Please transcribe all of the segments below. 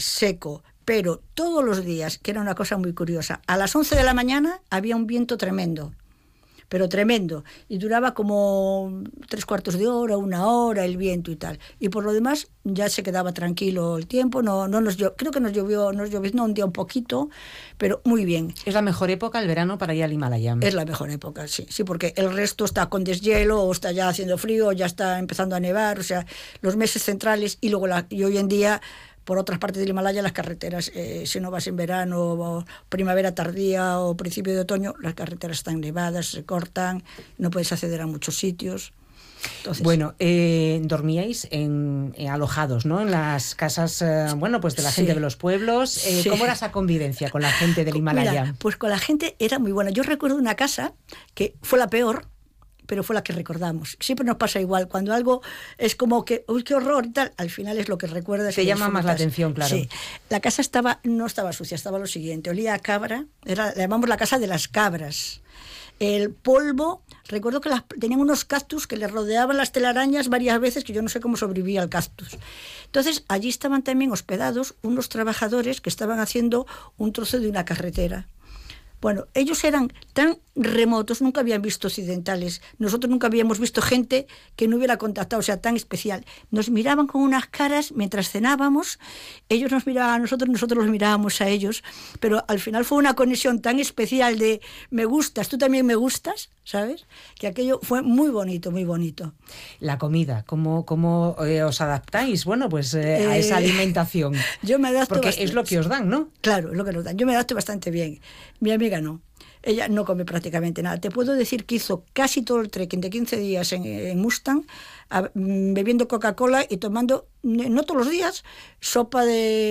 seco, pero todos los días, que era una cosa muy curiosa, a las 11 de la mañana había un viento tremendo, pero tremendo, y duraba como 3/4 de hora, 1 hora el viento y tal, y por lo demás ya se quedaba tranquilo el tiempo, creo que nos llovió un día un poquito, pero muy bien. ¿Es la mejor época el verano para ir al Himalaya? Es la mejor época, sí, porque el resto está con deshielo, o está ya haciendo frío, o ya está empezando a nevar, o sea, los meses centrales, y luego y hoy en día, por otras partes del Himalaya, las carreteras, si no vas en verano, o primavera tardía o principio de otoño, las carreteras están nevadas, se cortan, no puedes acceder a muchos sitios. Entonces, bueno, dormíais alojados, ¿no? En las casas, pues de la gente de los pueblos. Sí. ¿Cómo era esa convivencia con la gente del Himalaya? Mira, pues con la gente era muy buena. Yo recuerdo una casa que fue la peor, pero fue la que recordamos. Siempre nos pasa igual, cuando algo es como que, uy, qué horror y tal, al final es lo que recuerdas. Te llama más la atención, claro. Sí, la casa no estaba sucia, estaba lo siguiente, olía a cabra, la llamamos la casa de las cabras. El polvo, recuerdo que tenían unos cactus que les rodeaban las telarañas varias veces, que yo no sé cómo sobrevivía el cactus. Entonces, allí estaban también hospedados unos trabajadores que estaban haciendo un trozo de una carretera. Bueno, ellos eran tan remotos, nunca habían visto occidentales. Nosotros nunca habíamos visto gente que no hubiera contactado, o sea, tan especial. Nos miraban con unas caras mientras cenábamos, ellos nos miraban a nosotros los mirábamos a ellos, pero al final fue una conexión tan especial de me gustas, tú también me gustas, ¿sabes? Que aquello fue muy bonito, muy bonito. La comida, ¿cómo os adaptáis? Bueno, pues a esa alimentación. Yo me adapto porque bastante. Es lo que os dan, ¿no? Claro, es lo que nos dan. Yo me adapto bastante bien. Mi amiga no. Ella no come prácticamente nada. Te puedo decir que hizo casi todo el trekking de 15 días en Mustang, bebiendo Coca-Cola y tomando, no todos los días, sopa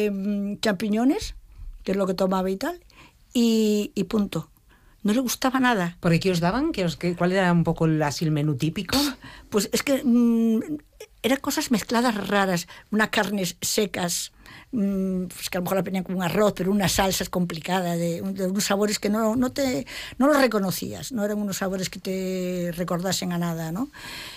de champiñones, que es lo que tomaba y tal, y punto. No le gustaba nada. ¿Por qué os daban? ¿Cuál era un poco el menú típico? Pues es que eran cosas mezcladas raras, unas carnes secas, pues que a lo mejor la ponían con un arroz, pero unas salsas complicadas, de unos sabores que no los reconocías, no eran unos sabores que te recordasen a nada, ¿no?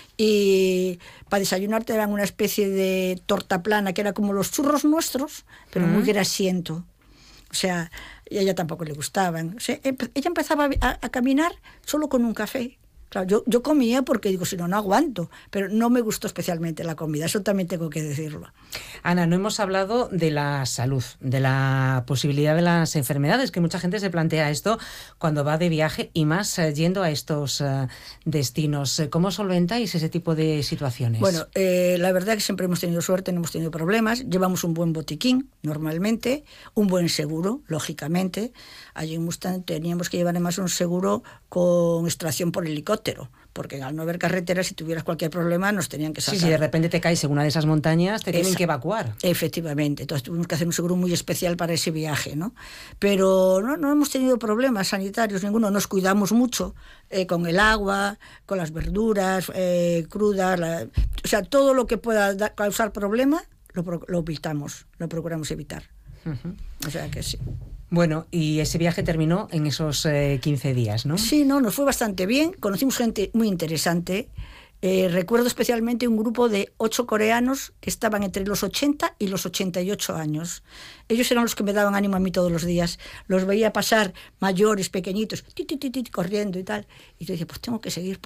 Y para desayunar te daban una especie de torta plana, que era como los churros nuestros, pero muy grasiento. O sea, y a ella tampoco le gustaban. O sea, ella empezaba a caminar solo con un café. Claro, yo comía porque digo, si no, no aguanto, pero no me gustó especialmente la comida, eso también tengo que decirlo. Ana, no hemos hablado de la salud, de la posibilidad de las enfermedades, que mucha gente se plantea esto cuando va de viaje y más yendo a estos destinos. ¿Cómo solventáis ese tipo de situaciones? Bueno, la verdad que siempre hemos tenido suerte, no hemos tenido problemas, llevamos un buen botiquín normalmente, un buen seguro, lógicamente. Allí en Mustang teníamos que llevar además un seguro con extracción por helicóptero, porque al no haber carreteras, si tuvieras cualquier problema, nos tenían que sacar. Sí, si de repente te caes en una de esas montañas, te tienen que evacuar. Efectivamente, entonces tuvimos que hacer un seguro muy especial para ese viaje, ¿no? Pero no hemos tenido problemas sanitarios ninguno, nos cuidamos mucho con el agua, con las verduras crudas, o sea, todo lo que pueda causar problema, lo evitamos, lo procuramos evitar. Uh-huh. O sea que sí. Bueno, y ese viaje terminó en esos 15 días, ¿no? Sí, nos fue bastante bien, conocimos gente muy interesante. Recuerdo especialmente un grupo de 8 coreanos que estaban entre los 80 y los 88 años. Ellos eran los que me daban ánimo a mí todos los días. Los veía pasar mayores, pequeñitos, corriendo y tal. Y yo decía, pues tengo que seguir.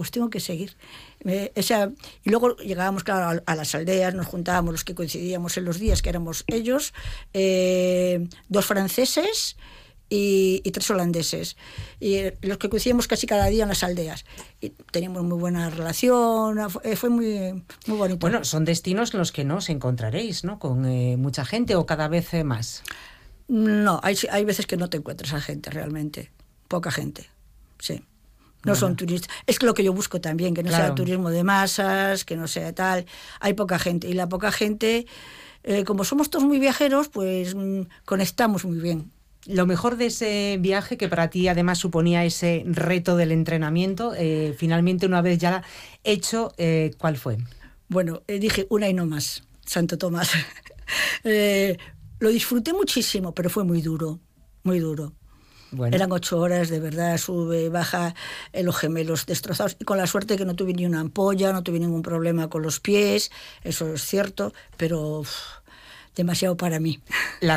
Y luego llegábamos, claro, a las aldeas, nos juntábamos los que coincidíamos en los días, que éramos ellos, 2 franceses y 3 holandeses, y los que coincidíamos casi cada día en las aldeas, y teníamos muy buena relación, fue muy, muy bonito. Bueno, son destinos en los que no os encontraréis, ¿no? Con mucha gente o cada vez más. No, hay veces que no te encuentras a gente realmente, poca gente, sí. No son turistas. Es lo que yo busco también, que no sea turismo de masas, que no sea tal. Hay poca gente, y la poca gente, como somos todos muy viajeros, pues conectamos muy bien. Lo mejor de ese viaje, que para ti además suponía ese reto del entrenamiento, finalmente una vez ya hecho, ¿cuál fue? Bueno, dije una y no más, Santo Tomás. Lo disfruté muchísimo, pero fue muy duro, muy duro. Bueno. Eran 8 horas, de verdad, sube, baja, los gemelos destrozados, y con la suerte que no tuve ni una ampolla, no tuve ningún problema con los pies, eso es cierto, pero demasiado para mí.